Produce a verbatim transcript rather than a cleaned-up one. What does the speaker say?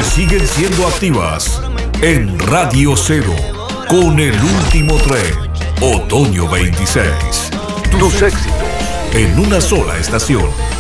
siguen siendo activas en Radio Cero con el último tren, Otoño veintiséis. Tus éxitos en una sola estación.